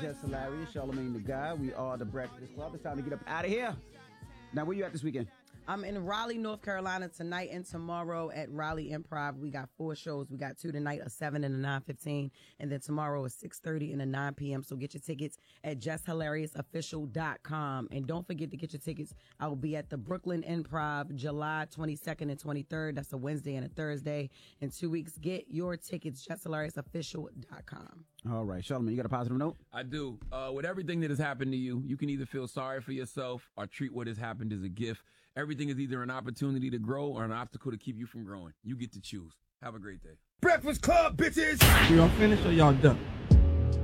Just Hilarious, Charlamagne the Guy. We are the Breakfast Club. It's time to get up out of here. Now, where you at this weekend? I'm in Raleigh, North Carolina tonight and tomorrow at Raleigh Improv. We got 4 shows. We got 2 tonight, a 7 and a 9:15, and then tomorrow a 6:30 and a 9 p.m. So get your tickets at justhilariousofficial.com. And don't forget to get your tickets. I will be at the Brooklyn Improv July 22nd and 23rd. That's a Wednesday and a Thursday. In 2 weeks, get your tickets, justhilariousofficial.com. All right, Charlamagne, you got a positive note? I do. With everything that has happened to you, you can either feel sorry for yourself or treat what has happened as a gift. Everything is either an opportunity to grow or an obstacle to keep you from growing. You get to choose. Have a great day. Breakfast Club, bitches! Y'all finished or y'all done?